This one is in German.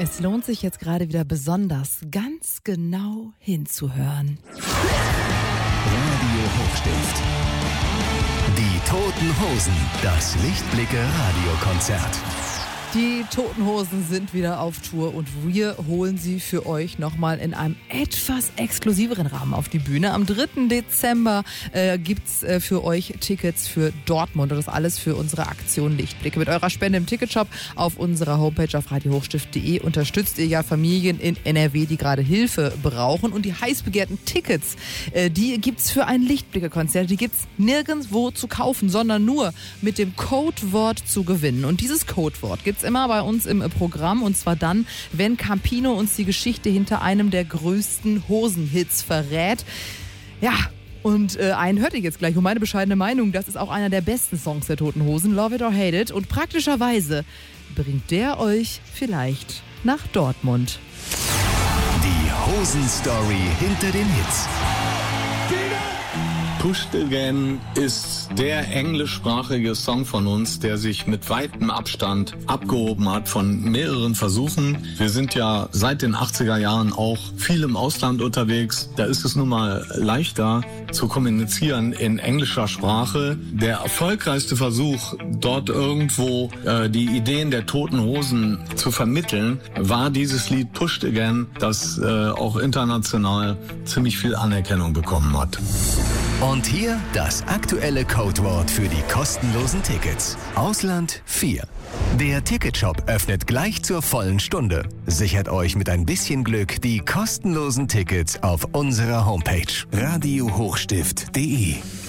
Es lohnt sich jetzt gerade wieder besonders, ganz genau hinzuhören. Radio Hochstift. Die Toten Hosen. Das Lichtblicke-Radiokonzert. Die Toten Hosen sind wieder auf Tour und wir holen sie für euch nochmal in einem etwas exklusiveren Rahmen auf die Bühne. Am 3. Dezember gibt's für euch Tickets für Dortmund und das alles für unsere Aktion Lichtblicke. Mit eurer Spende im Ticketshop auf unserer Homepage auf radiohochstift.de unterstützt ihr ja Familien in NRW, die gerade Hilfe brauchen. Und die heiß begehrten Tickets, die gibt's für ein Lichtblicke-Konzert. Die gibt's nirgendwo zu kaufen, sondern nur mit dem Codewort zu gewinnen. Und dieses Codewort gibt's immer bei uns im Programm, und zwar dann, wenn Campino uns die Geschichte hinter einem der größten Hosenhits verrät. Ja, und einen hört ihr jetzt gleich. Und meine bescheidene Meinung, das ist auch einer der besten Songs der Toten Hosen, Love It or Hate It. Und praktischerweise bringt der euch vielleicht nach Dortmund. Die Hosen-Story hinter den Hits. Pushed Again ist der englischsprachige Song von uns, der sich mit weitem Abstand abgehoben hat von mehreren Versuchen. Wir sind ja seit den 80er Jahren auch viel im Ausland unterwegs. Da ist es nun mal leichter zu kommunizieren in englischer Sprache. Der erfolgreichste Versuch, dort irgendwo die Ideen der Toten Hosen zu vermitteln, war dieses Lied Pushed Again, das auch international ziemlich viel Anerkennung bekommen hat. Und hier das aktuelle Codewort für die kostenlosen Tickets. Ausland 4. Der Ticketshop öffnet gleich zur vollen Stunde. Sichert euch mit ein bisschen Glück die kostenlosen Tickets auf unserer Homepage radiohochstift.de.